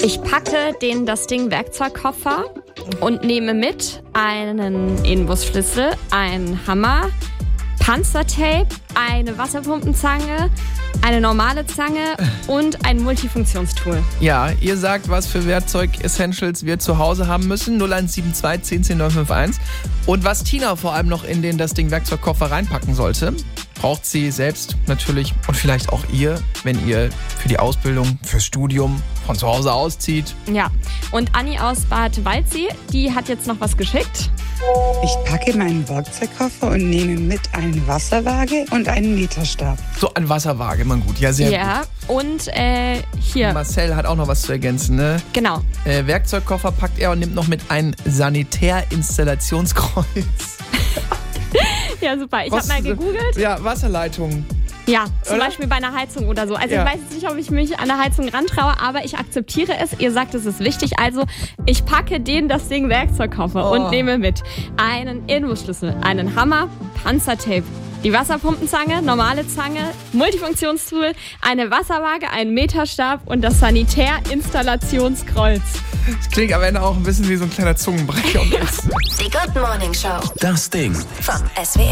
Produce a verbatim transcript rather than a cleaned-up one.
Ich packe den das Ding Werkzeugkoffer und nehme mit einen Inbusschlüssel, einen Hammer, Panzertape, eine Wasserpumpenzange, eine normale Zange und ein Multifunktionstool. Ja, ihr sagt, was für Werkzeug-Essentials wir zu Hause haben müssen. null eins sieben zwei, zehn zehn neun fünf eins. Und was Tina vor allem noch in den das Ding Werkzeugkoffer reinpacken sollte, braucht sie selbst natürlich und vielleicht auch ihr, wenn ihr für die Ausbildung, fürs Studium von zu Hause auszieht. Ja, und Anni aus Bad Waldsee, die hat jetzt noch was geschickt. Ich packe meinen Werkzeugkoffer und nehme mit eine Wasserwaage und einen Meterstab. So, eine Wasserwaage, immer gut. Ja, sehr Ja, und äh, hier. gut. Marcel hat auch noch was zu ergänzen, ne? Genau. Äh, Werkzeugkoffer packt er und nimmt noch mit ein Sanitärinstallationskreuz. Ja, super. Ich habe Was- mal gegoogelt. Ja, Wasserleitung. Ja, zum Oder? Beispiel bei einer Heizung oder so. Also Ja. ich weiß jetzt nicht, ob ich mich an der Heizung rantraue, aber ich akzeptiere es. Ihr sagt, es ist wichtig. Also ich packe den das Ding Werkzeugkoffer Oh. und nehme mit einen Inbusschlüssel, einen Hammer, Panzertape, die Wasserpumpenzange, normale Zange, Multifunktionstool, eine Wasserwaage, einen Meterstab und das Sanitärinstallationskreuz. Das klingt am Ende auch ein bisschen wie so ein kleiner Zungenbrecher. Die Good Morning Show. Das Ding. Vom S W R.